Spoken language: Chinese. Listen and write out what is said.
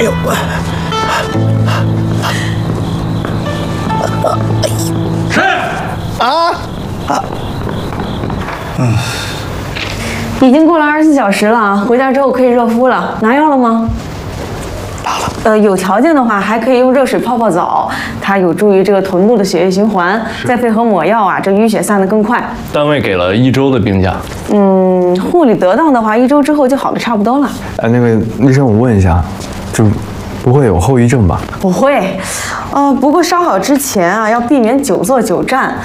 呦， 是啊！ 已经过了24小时了啊，回家之后可以热敷了。拿药了吗？拿了。有条件的话，还可以用热水泡泡澡，它有助于这个臀部的血液循环，再配合抹药啊，这淤血散得更快。 单位给了1周的病假。 护理得当的话，1周之后就好的差不多了。 那个医生，我问一下，就不会有后遗症吧？ 不会，不过烧好之前啊，要避免久坐久站，